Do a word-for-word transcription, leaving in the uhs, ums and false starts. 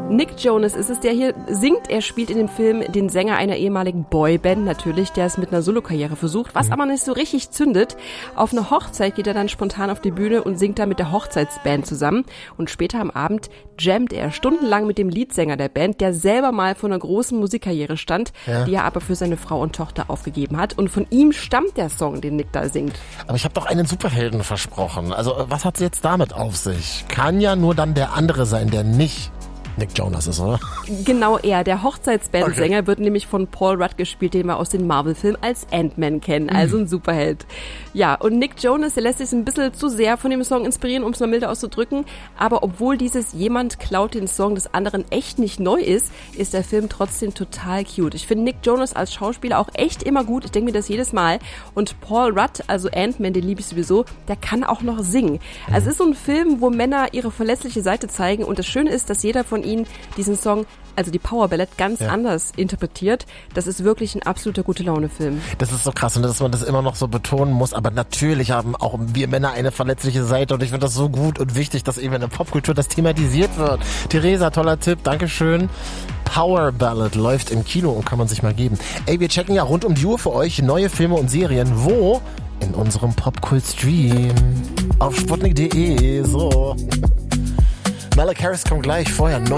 Nick Jonas ist es, der hier singt. Er spielt in dem Film den Sänger einer ehemaligen Boyband natürlich, der es mit einer Solokarriere versucht, was mhm. aber nicht so richtig zündet. Auf eine Hochzeit geht er dann spontan auf die Bühne und singt da mit der Hochzeitsband zusammen. Und später am Abend jammt er stundenlang mit dem Leadsänger der Band, der selber mal vor einer großen Musikkarriere stand, ja. die er aber für seine Frau und Tochter aufgegeben hat. Und von ihm stammt der Song, den Nick da singt. Aber ich habe doch einen Superhelden versprochen. Also was hat es jetzt damit auf sich? Kann ja nur dann der andere sein, der nicht Nick Jonas ist, oder? Genau er. Der Hochzeitsbandsänger okay. wird nämlich von Paul Rudd gespielt, den wir aus den Marvel-Filmen als Ant-Man kennen. Also ein Superheld. Ja, und Nick Jonas, der lässt sich ein bisschen zu sehr von dem Song inspirieren, um es mal milder auszudrücken. Aber obwohl dieses Jemand klaut den Song des anderen echt nicht neu ist, ist der Film trotzdem total cute. Ich finde Nick Jonas als Schauspieler auch echt immer gut. Ich denke mir das jedes Mal. Und Paul Rudd, also Ant-Man, den liebe ich sowieso, der kann auch noch singen. Mhm. Also es ist so ein Film, wo Männer ihre verletzliche Seite zeigen. Und das Schöne ist, dass jeder von ihnen diesen Song, also die Power Ballad, ganz ja. anders interpretiert. Das ist wirklich ein absoluter Gute-Laune-Film. Das ist so krass und dass man das immer noch so betonen muss, aber natürlich haben auch wir Männer eine verletzliche Seite und ich finde das so gut und wichtig, dass eben in der Popkultur das thematisiert wird. Theresa, toller Tipp, Dankeschön. Power Ballad läuft im Kino und kann man sich mal geben. Ey, wir checken ja rund um die Uhr für euch neue Filme und Serien. Wo? In unserem Popkult-Stream. Auf sputnik punkt de. So. Malak Harris kommt gleich, vorher